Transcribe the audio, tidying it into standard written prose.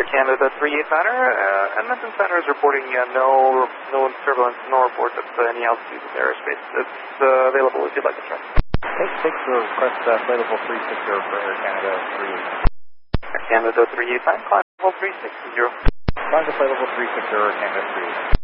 Canada 389er, Edmonton Center is reporting no turbulence, no reports at any altitude in the airspace. It's available if you'd like to try. Thanks for the request, flight level 360 for Air Canada 389. Air Canada 389, climb level 360. Climb to flight level 360, Air Canada 389.